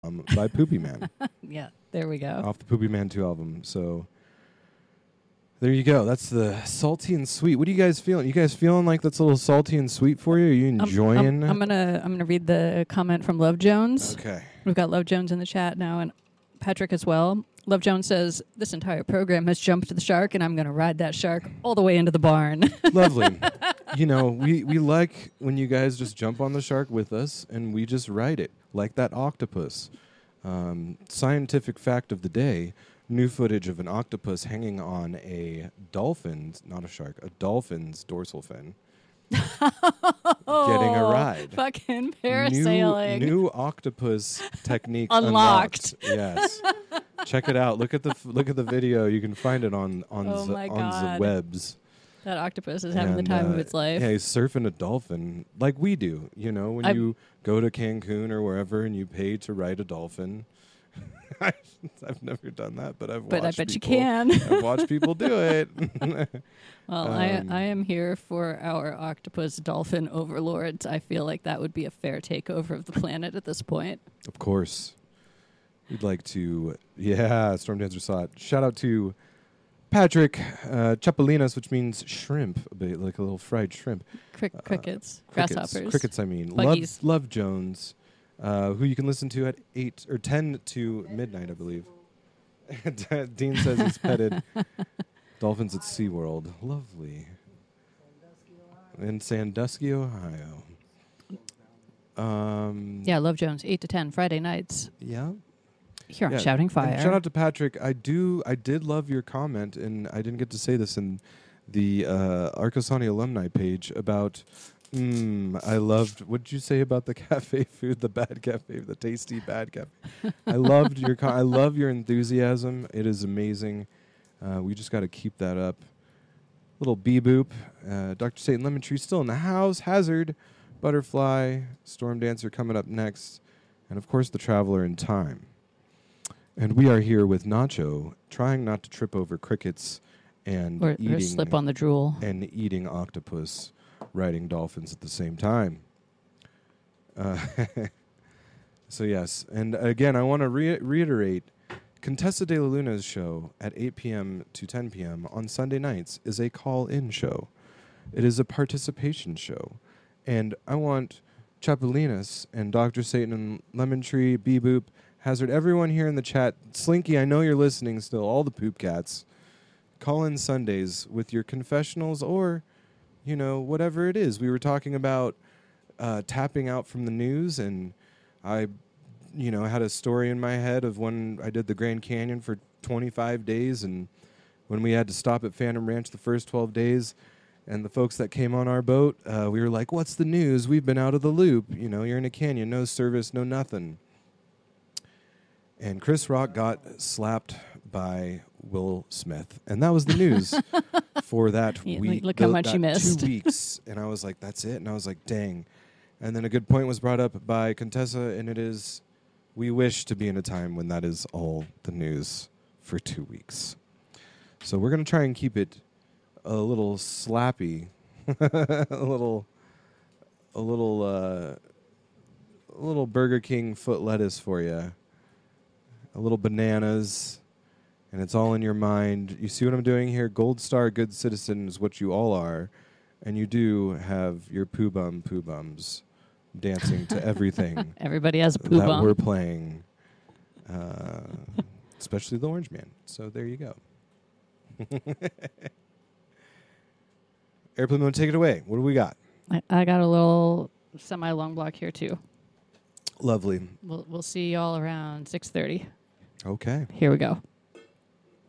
by Poopy Man. Yeah, there we go. Off the Poopy Man 2 album. So there you go. That's the salty and sweet. What are you guys feeling? You guys feeling like that's a little salty and sweet for you? Are you enjoying? I'm gonna read the comment from Love Jones. Okay. We've got Love Jones in the chat now, and Patrick as well. Love Jones says, this entire program has jumped the shark, and I'm going to ride that shark all the way into the barn. Lovely. You know, we like when you guys just jump on the shark with us, and we just ride it, like that octopus. Scientific fact of the day, new footage of an octopus hanging on a dolphin's, not a shark, a dolphin's dorsal fin. Getting a ride. Fucking parasailing. New octopus technique Unlocked. Yes. Check it out. Look at the video. You can find it on the webs. That octopus is having the time of its life. Yeah, he's surfing a dolphin like we do. You know, when you go to Cancun or wherever and you pay to ride a dolphin. I've never done that, but I've watched. But I bet you can. I've watched people do it. Well, I am here for our octopus dolphin overlords. I feel like that would be a fair takeover of the planet at this point. Of course. We'd like to, yeah, Storm Dancer saw it. Shout out to Patrick Chapalinas, which means shrimp, like a little fried shrimp. Crickets, grasshoppers. Crickets, I mean. Buggies. Love Jones, who you can listen to at 8 or 10 to midnight, I believe. Dean says he's petted dolphins at SeaWorld. Lovely. In Sandusky, Ohio. Yeah, Love Jones, 8 to 10, Friday nights. Yeah. Here on Shouting Fire. And shout out to Patrick. I did love your comment, and I didn't get to say this in the Arcosani alumni page about. I loved. What did you say about the cafe food? The bad cafe, the tasty bad cafe. I loved your. I love your enthusiasm. It is amazing. We just got to keep that up. Little bee boop. Dr. Satan Lemon Tree still in the house. Hazard, Butterfly, Storm Dancer coming up next, and of course the Traveler in Time. And we are here with Nacho, trying not to trip over crickets and or eating slip on the drool and eating octopus, riding dolphins at the same time. So yes, and again, I want to reiterate: Contessa de la Luna's show at 8 p.m. to 10 p.m. on Sunday nights is a call-in show. It is a participation show, and I want Chapalinas and Dr. Satan and Lemon Tree, Bee Boop, Hazard, everyone here in the chat, Slinky, I know you're listening still, all the poop cats. Call in Sundays with your confessionals or, you know, whatever it is. We were talking about tapping out from the news, and I, had a story in my head of when I did the Grand Canyon for 25 days, and when we had to stop at Phantom Ranch the first 12 days, and the folks that came on our boat, we were like, what's the news? We've been out of the loop. You know, you're in a canyon, no service, no nothing. And Chris Rock got slapped by Will Smith. And that was the news for that week. Look how much you missed. 2 weeks. And I was like, that's it? And I was like, dang. And then a good point was brought up by Contessa, and it is, we wish to be in a time when that is all the news for 2 weeks. So we're going to try and keep it a little slappy, a little Burger King foot lettuce for you. A little bananas, and it's all in your mind. You see what I'm doing here? Gold star good citizen is what you all are, and you do have your poo bums dancing to everything. Everybody has a poo bum that we're playing, especially the Orange Man. So there you go. Airplane Mode, take it away. What do we got? I got a little semi-long block here too. Lovely. We'll see y'all around 6:30. Okay. Here we go.